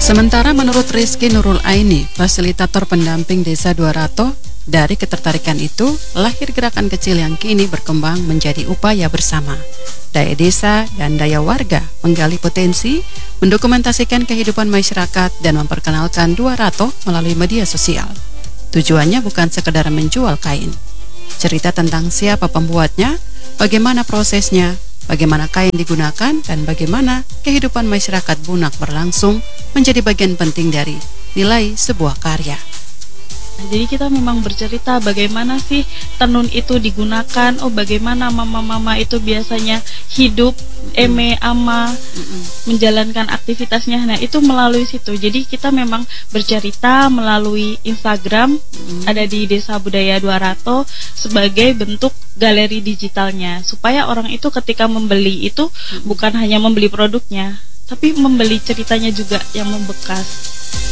Sementara menurut Rizky Nurul Aini, fasilitator pendamping Desa Duarato, dari ketertarikan itu lahir gerakan kecil yang kini berkembang menjadi upaya bersama. Daya desa dan daya warga menggali potensi, mendokumentasikan kehidupan masyarakat dan memperkenalkan Duarato melalui media sosial. Tujuannya bukan sekedar menjual kain. Cerita tentang siapa pembuatnya, bagaimana prosesnya, bagaimana kain digunakan, dan bagaimana kehidupan masyarakat Bunak berlangsung menjadi bagian penting dari nilai sebuah karya. Jadi kita memang bercerita bagaimana sih tenun itu digunakan, bagaimana mama-mama itu biasanya hidup, ama, menjalankan aktivitasnya. Nah itu melalui situ. Jadi kita memang bercerita melalui Instagram, ada di Desa Budaya Duarato sebagai bentuk galeri digitalnya. Supaya orang itu ketika membeli itu bukan hanya membeli produknya, tapi membeli ceritanya juga yang membekas.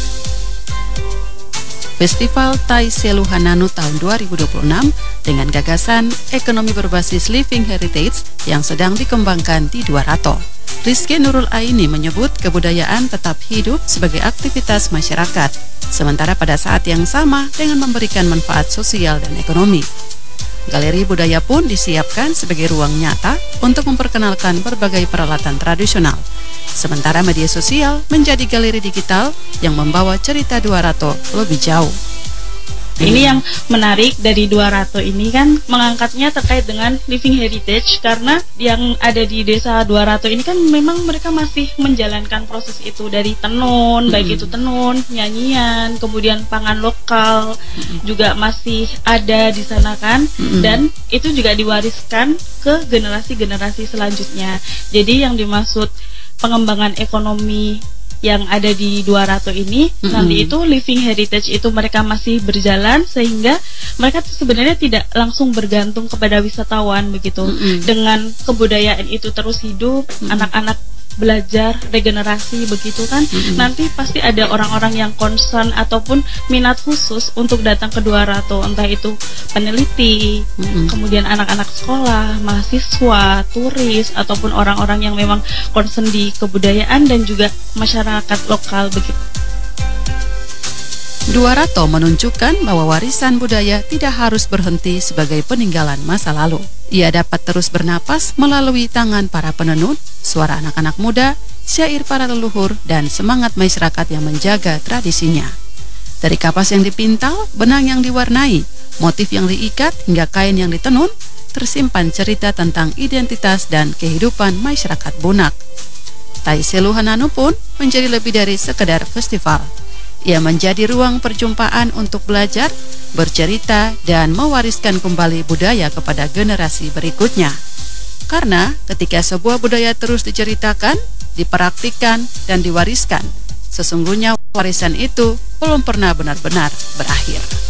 Festival Tai Selu Hananu tahun 2026 dengan gagasan ekonomi berbasis living heritage yang sedang dikembangkan di Duarato. Rizky Nurul Aini menyebut kebudayaan tetap hidup sebagai aktivitas masyarakat, sementara pada saat yang sama dengan memberikan manfaat sosial dan ekonomi. Galeri budaya pun disiapkan sebagai ruang nyata untuk memperkenalkan berbagai peralatan tradisional. Sementara media sosial menjadi galeri digital yang membawa cerita Duarato lebih jauh. Ini yang menarik dari Duarato ini kan mengangkatnya terkait dengan living heritage, karena yang ada di Desa Duarato ini kan memang mereka masih menjalankan proses itu dari tenun, baik itu tenun, nyanyian, kemudian pangan lokal juga masih ada di sana kan, dan itu juga diwariskan ke generasi-generasi selanjutnya. Jadi yang dimaksud pengembangan ekonomi yang ada di Duarato ini nanti itu living heritage itu mereka masih berjalan, sehingga mereka sebenarnya tidak langsung bergantung kepada wisatawan begitu. Dengan kebudayaan itu terus hidup, anak-anak belajar regenerasi begitu kan, nanti pasti ada orang-orang yang concern ataupun minat khusus untuk datang ke Duarato, entah itu peneliti, kemudian anak-anak sekolah, mahasiswa, turis, ataupun orang-orang yang memang concern di kebudayaan dan juga masyarakat lokal begitu. Duarato menunjukkan bahwa warisan budaya tidak harus berhenti sebagai peninggalan masa lalu. Ia dapat terus bernapas melalui tangan para penenun, suara anak-anak muda, syair para leluhur, dan semangat masyarakat yang menjaga tradisinya. Dari kapas yang dipintal, benang yang diwarnai, motif yang diikat, hingga kain yang ditenun, tersimpan cerita tentang identitas dan kehidupan masyarakat Bunak. Tai Selu Hananu pun menjadi lebih dari sekedar festival. Ia menjadi ruang perjumpaan untuk belajar, bercerita, dan mewariskan kembali budaya kepada generasi berikutnya. Karena ketika sebuah budaya terus diceritakan, dipraktikkan, dan diwariskan, sesungguhnya warisan itu belum pernah benar-benar berakhir.